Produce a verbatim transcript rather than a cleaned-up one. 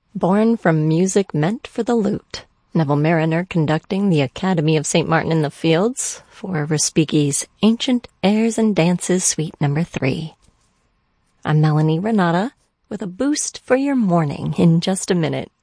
Born from music meant for the lute, Neville Marriner conducting the Academy of Saint Martin in the Fields for Respighi's Ancient Airs and Dances Suite Number three. I'm Melanie Renata with a boost for your morning in just a minute.